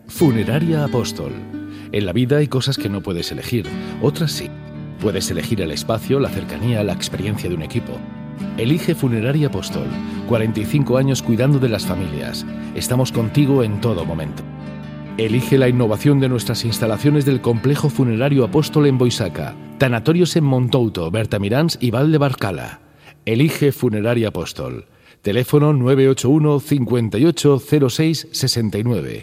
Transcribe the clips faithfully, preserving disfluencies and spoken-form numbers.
Funeraria Apóstol. En la vida hay cosas que no puedes elegir, otras sí. Puedes elegir el espacio, la cercanía, la experiencia de un equipo. Elige Funeraria Apóstol. cuarenta y cinco años cuidando de las familias. Estamos contigo en todo momento. Elige la innovación de nuestras instalaciones del Complejo Funerario Apóstol en Boisaca, Tanatorios en Montouto, Bertamirans y Val de Barcala. Elige Funeraria Apóstol. Teléfono nueve ocho uno, cincuenta y ocho, cero seis, sesenta y nueve.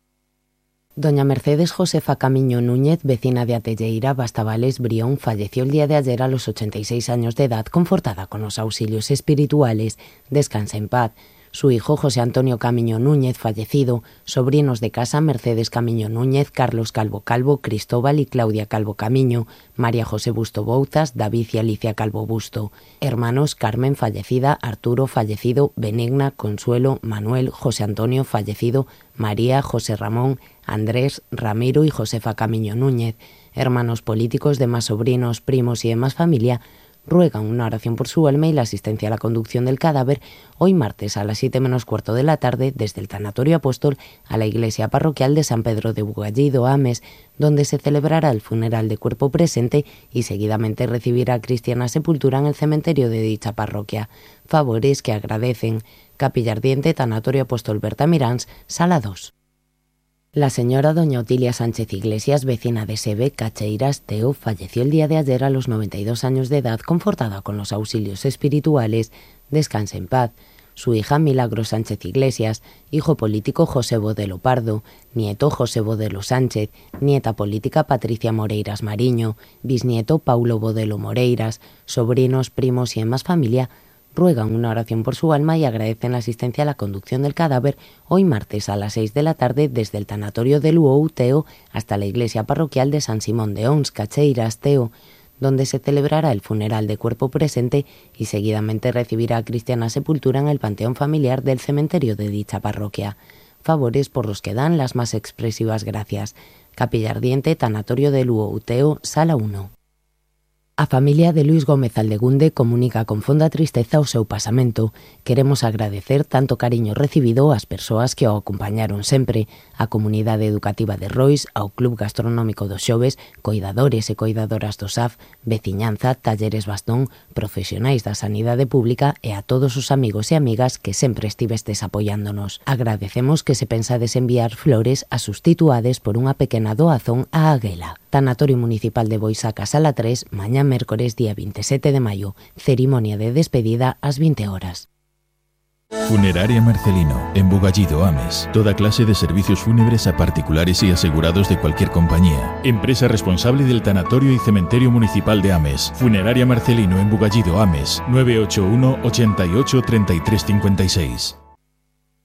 Doña Mercedes Josefa Camiño Núñez, vecina de Atelleira, Bastavales, Brión, falleció el día de ayer a los ochenta y seis años de edad, confortada con los auxilios espirituales. Descansa en paz. Su hijo José Antonio Camiño Núñez, fallecido, sobrinos de casa Mercedes Camiño Núñez, Carlos Calvo Calvo, Cristóbal y Claudia Calvo Camiño, María José Busto Bouzas, David y Alicia Calvo Busto, hermanos Carmen, fallecida, Arturo, fallecido, Benigna, Consuelo, Manuel, José Antonio, fallecido, María, José Ramón, Andrés, Ramiro y Josefa Camiño Núñez, hermanos políticos, demás sobrinos, primos y demás familia, ruegan una oración por su alma y la asistencia a la conducción del cadáver hoy martes a las siete menos cuarto de la tarde desde el Tanatorio Apóstol a la iglesia parroquial de San Pedro de Bugallido, Ames, donde se celebrará el funeral de cuerpo presente y seguidamente recibirá cristiana sepultura en el cementerio de dicha parroquia. Favores que agradecen. Capilla Ardiente, Tanatorio Apóstol Bertamirans, Sala dos. La señora doña Otilia Sánchez Iglesias, vecina de Sebe, Cacheiras, Teo, falleció el día de ayer a los noventa y dos años de edad, confortada con los auxilios espirituales. Descanse en paz. Su hija Milagro Sánchez Iglesias, hijo político José Bodelo Pardo, nieto José Bodelo Sánchez, nieta política Patricia Moreiras Mariño, bisnieto Paulo Bodelo Moreiras, sobrinos, primos y demás familia, ruegan una oración por su alma y agradecen la asistencia a la conducción del cadáver hoy martes a las seis de la tarde desde el Tanatorio de Luou, Teo, hasta la iglesia parroquial de San Simón de Ons, Cacheiras, Teo, donde se celebrará el funeral de cuerpo presente y seguidamente recibirá cristiana sepultura en el panteón familiar del cementerio de dicha parroquia. Favores por los que dan las más expresivas gracias. Capilla Ardiente, Tanatorio de Luou, Teo, Sala uno. A familia de Luis Gómez Aldegunde comunica con fonda tristeza o seu pasamento. Queremos agradecer tanto cariño recibido ás persoas que o acompañaron sempre, a comunidade educativa de Rois, ao Club Gastronómico dos Xoves, coidadores e coidadoras do S A F, veciñanza, talleres bastón, profesionais da sanidade pública e a todos os amigos e amigas que sempre estivestes apoiándonos. Agradecemos que se pensades enviar flores a sustituades por unha pequena doazón á Aguela. Tanatorio Municipal de Boisaca, Sala tres, mañá mércores día veintisiete de mayo, ceremonia de despedida ás veinte horas. Funeraria Marcelino, en Bugallido, Ames. Toda clase de servicios fúnebres a particulares y asegurados de cualquier compañía. Empresa responsable del Tanatorio y Cementerio Municipal de Ames. Funeraria Marcelino, en Bugallido, Ames. nueve ocho uno, ochenta y ocho, treinta y tres cincuenta y seis.